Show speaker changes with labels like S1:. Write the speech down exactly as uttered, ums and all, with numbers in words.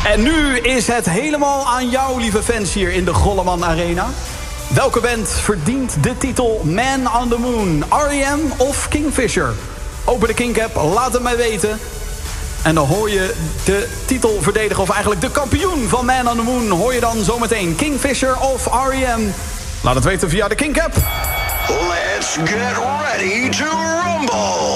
S1: En nu is het helemaal aan jou, lieve fans, hier in de Golleman Arena. Welke band verdient de titel Man on the Moon? R E M of Kingfisher? Open de Kingcap, laat het mij weten. En dan hoor je de titelverdediger, of eigenlijk de kampioen van Man on the Moon, hoor je dan zometeen Kingfisher of R E M? Laat het weten via de Kingcap.
S2: Let's get ready to rumble.